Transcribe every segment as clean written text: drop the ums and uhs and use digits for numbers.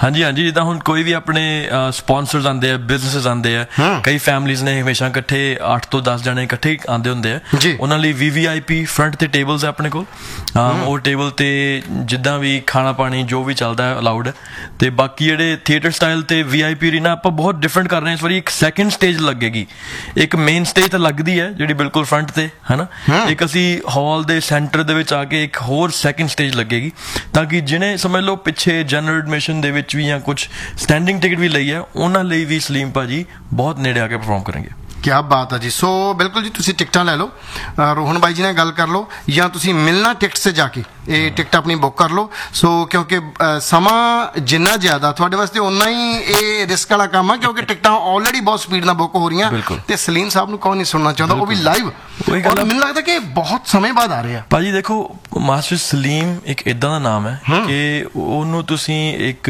ਹਾਂਜੀ ਹਾਂਜੀ, ਜਿੱਦਾਂ ਹੁਣ ਕੋਈ ਵੀ ਆਪਣੇ ਸਪਾਂਸਰਸ ਆਉਂਦੇ ਆ, ਬਿਜ਼ਨਸਿਸ ਆਉਂਦੇ ਆ, ਕਈ ਫੈਮਲੀਜ਼ ਨੇ ਹਮੇਸ਼ਾ ਇਕੱਠੇ 8 ਤੋਂ 10 ਜਣੇ ਇਕੱਠੇ ਆਉਂਦੇ ਹੁੰਦੇ ਆ, ਉਹਨਾਂ ਲਈ VVIP ਫਰੰਟ ਤੇ ਟੇਬਲਸ ਆ ਆਪਣੇ ਕੋਲ। ਉਹ ਟੇਬਲ ਤੇ ਜਿੱਦਾਂ ਵੀ ਖਾਣਾ ਪਾਣੀ ਜੋ ਵੀ ਚੱਲਦਾ ਹੈ ਅਲਾਊਡ ਹੈ। ਤੇ ਬਾਕੀ ਜਿਹੜੇ ਥੀਏਟਰ ਸਟਾਈਲ ਤੇ VIP ਅਰੀਨਾ ਆਪਾਂ ਬਹੁਤ ਡਿਫਰੈਂਟ ਕਰ ਰਹੇ ਹਾਂ ਇਸ ਵਾਰੀ। ਇੱਕ ਸੈਕਿੰਡ ਸਟੇਜ ਲੱਗੇਗੀ, ਇੱਕ ਮੇਨ ਸਟੇਜ ਤਾਂ ਲੱਗਦੀ ਹੈ ਜਿਹੜੀ ਬਿਲਕੁਲ ਫਰੰਟ ਤੇ ਹੈ ਨਾ, ਇੱਕ ਅਸੀਂ ਹਾਲ ਦੇ ਸੈਂਟਰ ਦੇ ਵਿੱਚ ਆ ਕੇ ਇੱਕ ਹੋਰ ਸੈਕਿੰਡ ਸਟੇਜ ਲੱਗੇਗੀ, ਤਾਂ ਕਿ ਜਿਹਨੇ ਸਮਝ ਲਓ ਪਿੱਛੇ ਜਨਰਲ ਐਡਮਿਸ਼ਨ ਦੇ ਵਿੱਚ ਵੀ ਜਾਂ ਕੁਛ ਸਟੈਂਡਿੰਗ ਟਿਕਟ ਵੀ ਲਈ ਹੈ, ਉਹਨਾਂ ਲਈ ਵੀ ਸਲੀਮ ਭਾਜੀ ਬਹੁਤ ਨੇੜੇ ਆ ਕੇ ਪਰਫਾਰਮ ਕਰਨਗੇ। ਕਿਆ ਬਾਤ ਹੈ ਜੀ। ਸੋ ਬਿਲਕੁਲ ਜੀ, ਤੁਸੀਂ ਟਿਕਟਾਂ ਲੈ ਲਓ, ਰੋਹਨ ਬਾਈ ਜੀ ਨਾਲ ਗੱਲ ਕਰ ਲਓ, ਜਾਂ ਤੁਸੀਂ ਮਿਲਣਾ ਟਿਕਟਸ 'ਤੇ ਜਾ ਕੇ ਇਹ ਟਿਕਟ ਆਪਣੀ ਬੁੱਕ ਕਰ ਲਓ। ਸੋ ਕਿਉਂਕਿ ਸਮਾਂ ਜਿੰਨਾ ਜ਼ਿਆਦਾ ਤੁਹਾਡੇ ਵਾਸਤੇ ਉਨਾ ਹੀ ਇਹ ਰਿਸਕ ਵਾਲਾ ਕੰਮ ਆ, ਕਿਉਂਕਿ ਟਿਕਟਾਂ ਆਲਰੇਡੀ ਬਹੁਤ ਸਪੀਡ ਨਾਲ ਬੁੱਕ ਹੋ ਰਹੀਆਂ, ਤੇ ਸਲੀਮ ਸਾਹਿਬ ਨੂੰ ਕੌਣ ਨਹੀਂ ਸੁਣਨਾ ਚਾਹੁੰਦਾ, ਉਹ ਵੀ ਲਾਈਵ। ਮੈਨੂੰ ਲੱਗਦਾ ਕਿ ਬਹੁਤ ਸਮੇਂ ਬਾਅਦ ਆ ਰਿਹਾ ਭਾਜੀ। ਦੇਖੋ, ਮਾਸਟਰ ਸਲੀਮ ਇੱਕ ਇੱਦਾਂ ਦਾ ਨਾਮ ਹੈ ਕਿ ਉਹਨੂੰ ਤੁਸੀਂ ਇੱਕ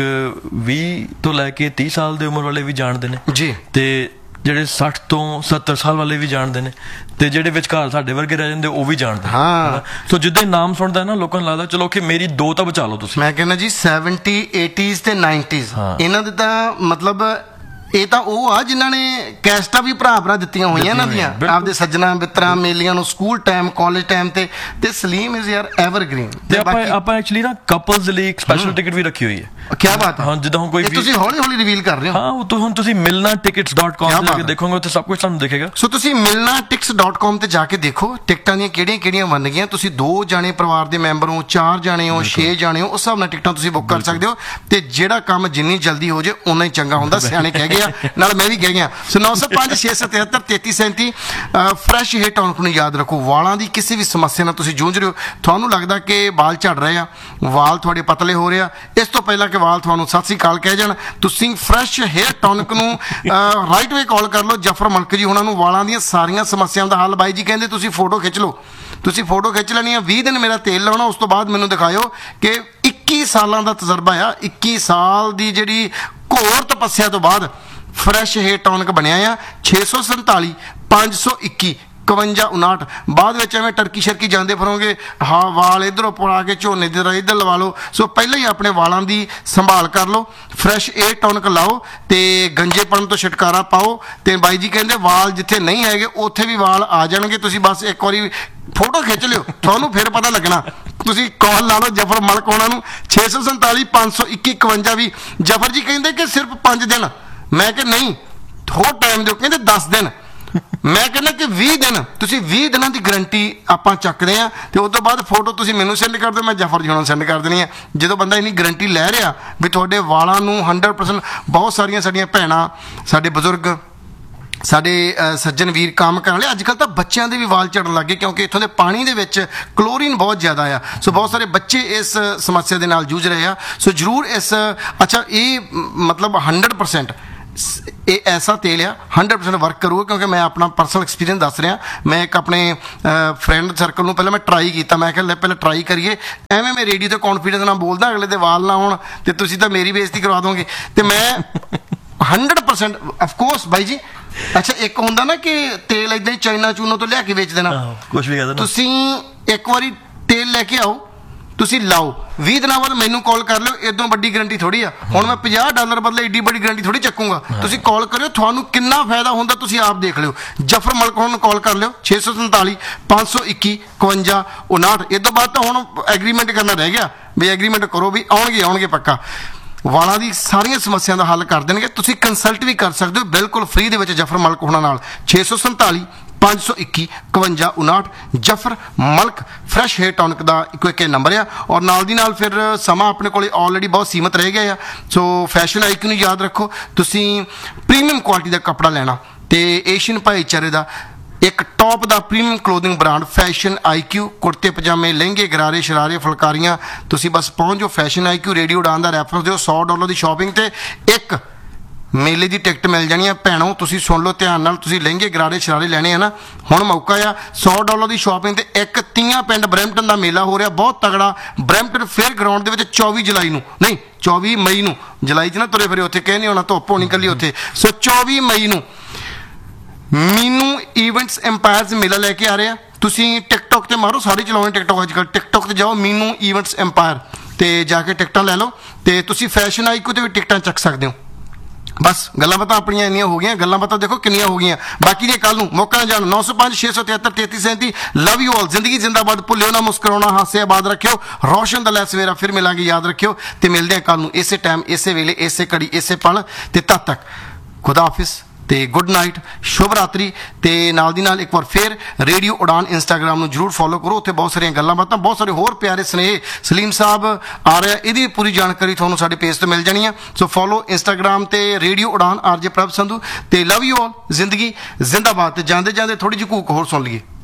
20 ਤੋਂ ਲੈ ਕੇ 30 ਸਾਲ ਦੀ ਉਮਰ ਵਾਲੇ ਵੀ ਜਾਣਦੇ ਨੇ ਜੀ, ਤੇ ਜਿਹੜੇ 60 ਤੋਂ 70 ਸਾਲ ਵਾਲੇ ਵੀ ਜਾਣਦੇ ਨੇ, ਤੇ ਜਿਹੜੇ ਵਿਚਕਾਰ ਸਾਡੇ ਵਰਗੇ ਰਹਿ ਜਾਂਦੇ ਉਹ ਵੀ ਜਾਣਦੇ। ਸੋ ਜਿੱਦਾਂ ਨਾਮ ਸੁਣਦਾ ਨਾ, ਲੋਕਾਂ ਨੂੰ ਲੱਗਦਾ ਚਲੋ ਕਿ ਮੇਰੀ 2 ਤਾਂ ਬਚਾ ਲਓ ਤੁਸੀਂ। ਮੈਂ ਕਹਿੰਦਾ ਜੀ 70, 80s ਤੇ 90s ਇਹਨਾਂ ਦੇ ਤਾਂ ਮਤਲਬ ਇਹ ਤਾਂ ਉਹ ਆ ਜਿਨ੍ਹਾਂ ਨੇ ਕੈਸਟਾਂ ਵੀ ਭਰਾ ਦਿੱਤੀਆਂ ਹੋਈਆਂ ਇਹਨਾਂ ਦੀਆਂ, ਆਪਦੇ ਸੱਜਣਾ ਮਿੱਤਰਾਂ ਮੇਲੀਆਂ ਨੂੰ, ਸਕੂਲ ਟਾਈਮ, ਕਾਲਜ ਟਾਈਮ ਤੇ ਸਲੀਮ ਇਜ਼ ਯਾਰ ਐਵਰਗ੍ਰੀਨ। ਤੇ ਆਪਾਂ ਐਕਚੁਅਲੀ ਨਾ ਕਪਲਸ ਲਈ ਇੱਕ ਸਪੈਸ਼ਲ ਟਿਕਟ ਵੀ ਰੱਖੀ ਹੋਈ ਹੈ। ਕਿਆ ਬਾਤ ਹੈ। ਹਾਂ, ਜਿੱਦਾਂ ਹੁਣ ਕੋਈ ਤੁਸੀਂ ਹੌਲੀ ਹੌਲੀ ਰਿਵੀਲ ਕਰ ਰਹੇ ਹੋ। ਹਾਂ, ਉਹ ਹੁਣ ਤੁਸੀਂ milnatickets.com ਤੇ ਦੇਖੋਗੇ, ਉੱਥੇ ਸਭ ਕੁਝ ਤੁਹਾਨੂੰ ਦਿਖੇਗਾ। ਸੋ ਤੁਸੀਂ milnatickets.com ਤੇ ਜਾ ਕੇ ਦੇਖੋ ਟਿਕਟਾਂ ਦੀਆਂ ਕਿਹੜੀਆਂ ਬਣ ਗਈਆਂ। ਤੁਸੀਂ 2 ਜਾਣੇ ਪਰਿਵਾਰ ਦੇ ਮੈਂਬਰ ਹੋ, 4 ਜਾਣੇ ਹੋ, 6 ਜਾਣੇ ਹੋ, ਉਸ ਹਿਸਾਬ ਨਾਲ ਟਿਕਟਾਂ ਤੁਸੀਂ ਬੁੱਕ ਕਰ ਸਕਦੇ ਹੋ। ਤੇ ਜਿਹੜਾ ਕੰਮ ਜਿੰਨੀ ਜਲਦੀ ਹੋ ਜੇ ਉਨਾ ਹੀ ਚੰਗਾ ਹੁੰਦਾ, ਸਿਆਣੇ ਕਹਿ ਗਏ, ਨਾਲ ਮੈਂ ਵੀ ਕਹਿ ਗਿਆ। ਸੋ 905 673 3337 ਫਰੈਸ਼ ਹੇਅਰ ਟੌਨਿਕ ਨੂੰ ਯਾਦ ਰੱਖੋ। ਵਾਲਾਂ ਦੀ ਕਿਸੇ ਵੀ ਸਮੱਸਿਆ ਨਾਲ ਤੁਸੀਂ ਜੂਝ ਰਹੇ ਹੋ, ਤੁਹਾਨੂੰ ਲੱਗਦਾ ਕਿ ਵਾਲ ਝੜ ਰਹੇ ਆ, ਵਾਲ ਤੁਹਾਡੇ ਪਤਲੇ ਹੋ ਰਹੇ ਆ, ਇਸ ਤੋਂ ਪਹਿਲਾਂ ਕਿ ਵਾਲ ਤੁਹਾਨੂੰ ਸਤਿ ਸ੍ਰੀ ਅਕਾਲ ਕਹਿ ਜਾਣ, ਤੁਸੀਂ ਫਰੈਸ਼ ਹੇਅਰ ਟੌਨਿਕ ਨੂੰ ਰਾਈਟ ਵੇ ਕਾਲ ਕਰ ਲਓ। ਜਫਰ ਮਲਕ ਜੀ ਉਹਨਾਂ ਨੂੰ ਵਾਲਾਂ ਦੀਆਂ ਸਾਰੀਆਂ ਸਮੱਸਿਆਵਾਂ ਦਾ ਹੱਲ। ਬਾਈ ਜੀ ਕਹਿੰਦੇ ਤੁਸੀਂ ਫੋਟੋ ਖਿੱਚ ਲਓ, ਤੁਸੀਂ ਫੋਟੋ ਖਿੱਚ ਲੈਣੀ ਆ, 20 ਦਿਨ ਮੇਰਾ ਤੇਲ ਲਾਉਣਾ, ਉਸ ਤੋਂ ਬਾਅਦ ਮੈਨੂੰ ਦਿਖਾਇਓ ਕਿ 21 ਸਾਲਾਂ ਦਾ ਤਜਰਬਾ ਆ, 21 ਸਾਲ ਦੀ ਜਿਹੜੀ ਘੋਰ ਤਪੱਸਿਆ ਤੋਂ ਬਾਅਦ ਫਰੈਸ਼ ਹੇਅਰ ਟੌਨਿਕ ਬਣਿਆ ਆ। 647 521 5159। ਬਾਅਦ ਵਿੱਚ ਐਵੇਂ ਟਰਕੀ ਸ਼ਰਕੀ ਜਾਂਦੇ ਫਿਰੋਗੇ, ਹਾਂ ਵਾਲ ਇੱਧਰੋਂ ਪੜਾ ਕੇ ਝੋਨੇ ਦੀ ਤਰ੍ਹਾਂ ਇੱਧਰ ਲਵਾ ਲਓ। ਸੋ ਪਹਿਲਾਂ ਹੀ ਆਪਣੇ ਵਾਲਾਂ ਦੀ ਸੰਭਾਲ ਕਰ ਲਓ, ਫਰੈਸ਼ ਹੇਅਰ ਟੌਨਿਕ ਲਾਓ ਤੇ ਗੰਜੇਪਣ ਤੋਂ ਛੁਟਕਾਰਾ ਪਾਓ। ਤੇ ਬਾਈ ਜੀ ਕਹਿੰਦੇ ਵਾਲ ਜਿੱਥੇ ਨਹੀਂ ਹੈਗੇ ਉੱਥੇ ਵੀ ਵਾਲ ਆ ਜਾਣਗੇ, ਤੁਸੀਂ ਬਸ ਇੱਕ ਵਾਰੀ ਫੋਟੋ ਖਿੱਚ ਲਿਓ, ਤੁਹਾਨੂੰ ਫਿਰ ਪਤਾ ਲੱਗਣਾ। ਤੁਸੀਂ ਕਾਲ ਲਾ ਲਓ ਜਫਰ ਮਲਕ ਉਹਨਾਂ ਨੂੰ 647 521 5120। ਜਫਰ ਜੀ ਕਹਿੰਦੇ ਕਿ ਸਿਰਫ 5 ਦਿਨ, ਮੈਂ ਕਿ ਨਹੀਂ ਹੋਰ ਟਾਈਮ ਦਿਓ, ਕਹਿੰਦੇ 10 ਦਿਨ, ਮੈਂ ਕਹਿੰਦਾ ਕਿ 20 ਦਿਨ। ਤੁਸੀਂ 20 ਦਿਨਾਂ ਦੀ ਗਰੰਟੀ ਆਪਾਂ ਚੱਕਦੇ ਆ, ਤੇ ਉਸ ਤੋਂ ਬਾਅਦ ਫੋਟੋ ਤੁਸੀਂ ਮੈਨੂੰ ਸੈਂਡ ਕਰ ਦਿਓ, ਮੈਂ ਜਫਰ ਜੀ ਨੂੰ ਸੈਂਡ ਕਰ ਦੇਣੀ ਹੈ। ਜਦੋਂ ਬੰਦਾ ਇੰਨੀ ਗਰੰਟੀ ਲੈ ਰਿਹਾ ਵੀ ਤੁਹਾਡੇ ਵਾਲਾਂ ਨੂੰ 100%, ਬਹੁਤ ਸਾਰੀਆਂ ਸਾਡੀਆਂ ਭੈਣਾਂ, ਸਾਡੇ ਬਜ਼ੁਰਗ, ਸਾਡੇ ਸੱਜਣ ਵੀਰ ਕੰਮ ਕਰਨ ਵਾਲੇ, ਅੱਜ ਕੱਲ੍ਹ ਤਾਂ ਬੱਚਿਆਂ ਦੇ ਵੀ ਵਾਲ ਝੜਨ ਲੱਗ ਗਏ, ਕਿਉਂਕਿ ਇੱਥੋਂ ਦੇ ਪਾਣੀ ਦੇ ਵਿੱਚ ਕਲੋਰੀਨ ਬਹੁਤ ਜ਼ਿਆਦਾ ਆ। ਸੋ ਬਹੁਤ ਸਾਰੇ ਬੱਚੇ ਇਸ ਸਮੱਸਿਆ ਦੇ ਨਾਲ ਜੂਝ ਰਹੇ ਆ। ਸੋ ਜ਼ਰੂਰ ਇਸ ਇਹ ਮਤਲਬ 100% ਇਹ ਐਸਾ ਤੇਲ ਆ 100% ਵਰਕ ਕਰੂਗਾ, ਕਿਉਂਕਿ ਮੈਂ ਆਪਣਾ ਪਰਸਨਲ ਐਕਸਪੀਰੀਅੰਸ ਦੱਸ ਰਿਹਾ। ਮੈਂ ਇੱਕ ਆਪਣੇ ਫਰੈਂਡ ਸਰਕਲ ਨੂੰ ਪਹਿਲਾਂ ਮੈਂ ਟਰਾਈ ਕੀਤਾ, ਮੈਂ ਕਿਹਾ ਲੈ ਪਹਿਲਾਂ ਟਰਾਈ ਕਰੀਏ, ਐਵੇਂ ਮੈਂ ਰੇਡੀਓ 'ਤੇ ਕੌਨਫੀਡੈਂਸ ਨਾਲ ਬੋਲਦਾ, ਅਗਲੇ ਦੇ ਵਾਲ ਨਾ ਹੋਣ ਤੇ ਤੁਸੀਂ ਤਾਂ ਮੇਰੀ ਬੇਇੱਜ਼ਤੀ ਕਰਵਾ ਦੋਗੇ। ਤੇ ਮੈਂ 100% ਅਫਕੋਰਸ ਬਾਈ ਜੀ। ਅੱਛਾ, ਇੱਕ ਹੁੰਦਾ ਨਾ ਕਿ ਤੇਲ ਇੱਦਾਂ ਹੀ ਚਾਈਨਾ ਚੂਨਾ ਤੋਂ ਲਿਆ ਕੇ ਵੇਚ ਦੇਣਾ, ਕੁਛ ਵੀ ਕਹਿੰਦੇ। ਤੁਸੀਂ ਇੱਕ ਵਾਰੀ ਤੇਲ ਲੈ ਕੇ ਆਓ, ਤੁਸੀਂ ਲਾਓ, 20 ਦਿਨਾਂ ਬਾਅਦ ਮੈਨੂੰ ਕਾਲ ਕਰ ਲਿਓ। ਇਦੋਂ ਵੱਡੀ ਗਰੰਟੀ ਥੋੜੀ ਆ, ਹੁਣ ਮੈਂ $50 ਬਦਲੇ ਏਡੀ ਵੱਡੀ ਗਰੰਟੀ ਥੋੜੀ ਚੱਕੂਗਾ। ਤੁਸੀਂ ਕਾਲ ਕਰਿਓ, ਤੁਹਾਨੂੰ ਕਿੰਨਾ ਫਾਇਦਾ ਹੁੰਦਾ ਤੁਸੀਂ ਆਪ ਦੇਖ ਲਿਓ। ਜਫਰ ਮਲਕ ਨੂੰ ਕਾਲ ਕਰ ਲਿਓ 647 521 5159। ਇਹ ਤੋਂ ਬਾਅਦ ਤਾਂ ਹੁਣ ਐਗਰੀਮੈਂਟ ਕਰਨਾ ਰਹਿ ਗਿਆ, ਵੀ ਐਗਰੀਮੈਂਟ ਕਰੋ ਵੀ ਆਉਣਗੇ ਪੱਕਾ। ਵਾਲਾਂ ਦੀ ਸਾਰੀਆਂ ਸਮੱਸਿਆ ਦਾ ਹੱਲ ਕਰ ਦੇਣਗੇ। ਤੁਸੀਂ ਕੰਸਲਟ ਵੀ ਕਰ ਸਕਦੇ ਹੋ ਬਿਲਕੁਲ ਫ੍ਰੀ ਦੇ ਵਿੱਚ ਜਫਰ ਮਲਕ ਹੋਣਾ ਨਾਲ। 647 521 5159। ਜਫਰ ਮਲਕ ਫਰੈਸ਼ ਹੇਅਰ ਟੌਨਿਕ ਦਾ ਇੱਕ ਨੰਬਰ ਆ। ਔਰ ਨਾਲ ਦੀ ਨਾਲ ਫਿਰ ਸਮਾਂ ਆਪਣੇ ਕੋਲ ਆਲਰੇਡੀ ਬਹੁਤ ਸੀਮਤ ਰਹਿ ਗਿਆ ਆ। ਸੋ ਫੈਸ਼ਨ ਆਈਕਨ ਨੂੰ ਯਾਦ ਰੱਖੋ, ਤੁਸੀਂ ਪ੍ਰੀਮੀਅਮ ਕੁਆਲਿਟੀ ਦਾ ਕੱਪੜਾ ਲੈਣਾ ਤੇ ਏਸ਼ੀਅਨ ਭਾਈਚਾਰੇ ਦਾ ਇੱਕ ਟੌਪ ਦਾ premium clothing brand fashion IQ, ਕੁੜਤੇ ਪਜਾਮੇ, ਲਹਿੰਗੇ, ਗਰਾਰੇ, ਸ਼ਰਾਰੇ, ਫੁਲਕਾਰੀਆਂ, ਤੁਸੀਂ ਬਸ ਪਹੁੰਚ ਜਾਓ ਫੈਸ਼ਨ IQ, ਰੇਡੀਓ ਉਡਾਨ ਦਾ ਰੈਫਰੈਂਸ ਦਿਓ। $100 ਦੀ ਸ਼ਾਪਿੰਗ ਤੇ ਇੱਕ ਮੇਲੇ ਦੀ ਟਿਕਟ ਮਿਲ ਜਾਣੀ ਆ। ਭੈਣੋ ਤੁਸੀਂ ਸੁਣ ਲਓ ਧਿਆਨ ਨਾਲ, ਤੁਸੀਂ ਲਹਿੰਗੇ, ਗਰਾਰੇ, ਸ਼ਰਾਰੇ ਲੈਣੇ ਆ ਨਾ, ਹੁਣ ਮੌਕਾ ਆ। $100 ਦੀ ਸ਼ਾਪਿੰਗ ਤੇ ਇੱਕ ਤੀਆਂ ਪਿੰਡ ਬਰੈਂਪਟਨ ਦਾ ਮੇਲਾ ਹੋ ਰਿਹਾ ਬਹੁਤ ਤਗੜਾ, ਬਰੈਂਪਟਨ ਫੇਅਰ ਗਰਾਊਂਡ ਦੇ ਵਿੱਚ 24 ਜੁਲਾਈ ਨੂੰ, ਨਹੀਂ 24 ਮਈ ਨੂੰ, ਜੁਲਾਈ 'ਚ ਨਾ ਤੁਰੇ ਫਿਰੇ ਉੱਥੇ, ਕਹਿ ਨਹੀਂ ਹੋਣਾ ਧੁੱਪ ਹੋਣੀ ਕੱਲੀ ਉੱਥੇ। ਸੋ 24 ਮਈ ਨੂੰ ਮੀਨੂ ਈਵੈਂਟਸ ਐਮਪਾਇਰਸ ਮੇਲਾ ਲੈ ਕੇ ਆ ਰਿਹਾ। ਤੁਸੀਂ ਟਿਕਟੋਕ ਤੇ ਮਾਰੋ, ਸਾਰੇ ਚਲਾਉਣੇ ਟਿਕਟੋਕ ਅੱਜ ਕੱਲ੍ਹ, ਟਿਕਟੋਕ ਤੇ ਜਾਓ ਮੀਨੂ ਈਵੈਂਟਸ ਐਮਪਾਇਰ ਤੇ ਜਾ ਕੇ ਟਿਕਟਾਂ ਲੈ ਲਓ ਤੇ ਤੁਸੀਂ ਫੈਸ਼ਨ ਆਈਕੋ ਤੇ ਵੀ ਟਿਕਟਾਂ ਚੱਕ ਸਕਦੇ ਹੋ। ਬਸ ਗੱਲਾਂ ਬਾਤਾਂ ਆਪਣੀਆਂ ਇੰਨੀਆਂ ਹੋ ਗਈਆਂ, ਗੱਲਾਂ ਬਾਤਾਂ ਦੇਖੋ ਕਿੰਨੀਆਂ ਹੋ ਗਈਆਂ। ਬਾਕੀ ਦੀਆਂ ਕੱਲ ਨੂੰ ਮੌਕਾ ਨਾ ਜਾਣ। 905 673 3337। Love you all. ਜ਼ਿੰਦਗੀ ਜ਼ਿੰਦਾਬਾਦ। ਭੁੱਲਿਓ ਨਾ ਮੁਸਕਰਾਉਣਾ, ਹਾਸੇ ਆਬਾਦ ਰੱਖਿਓ। ਰੌਸ਼ਨ ਦਾ ਲੈ ਸਵੇਰਾ ਫਿਰ ਮਿਲਾਂਗੇ, ਯਾਦ ਰੱਖਿਓ। ਤੇ ਮਿਲਦੇ ਹਾਂ ਕੱਲ ਨੂੰ ਇਸੇ ਟਾਈਮ, ਇਸੇ ਵੇਲੇ, ਇਸੇ ਘੜੀ, ਇਸੇ ਪਲ। ਤੇ ਤਦ ਤੱਕ ਖੁਦਾ ਹਾਫਿਜ਼ ਤੇ ਗੁੱਡ ਨਾਈਟ, ਸ਼ੁਭ ਰਾਤਰੀ। ਤੇ ਨਾਲ ਦੀ ਨਾਲ ਇੱਕ ਵਾਰ ਫਿਰ ਰੇਡੀਓ ਉਡਾਨ ਇੰਸਟਾਗ੍ਰਾਮ ਨੂੰ ਜਰੂਰ ਫੋਲੋ ਕਰੋ। ਉੱਥੇ ਬਹੁਤ ਸਾਰੀਆਂ ਗੱਲਾਂ ਬਾਤਾਂ, ਬਹੁਤ ਸਾਰੇ ਹੋਰ ਪਿਆਰੇ ਸਨੇਹ। ਸਲੀਮ ਸਾਹਿਬ ਆ ਰਿਹਾ, ਇਹਦੀ ਪੂਰੀ ਜਾਣਕਾਰੀ ਤੁਹਾਨੂੰ ਸਾਡੇ ਪੇਜ ਤੇ ਮਿਲ ਜਾਣੀ ਆ। ਸੋ ਫੋਲੋ ਇੰਸਟਾਗ੍ਰਾਮ ਤੇ ਰੇਡੀਓ ਉਡਾਨ RJ ਪ੍ਰਭ ਸੰਧੂ। ਤੇ ਲਵ ਯੂ ਆਲ। ਜ਼ਿੰਦਗੀ ਜ਼ਿੰਦਾਬਾਦ। ਤੇ ਜਾਂਦੇ ਜਾਂਦੇ ਥੋੜੀ ਜਿਹੀ ਕੂਕ ਹੋਰ ਸੁਣ ਲਈਏ।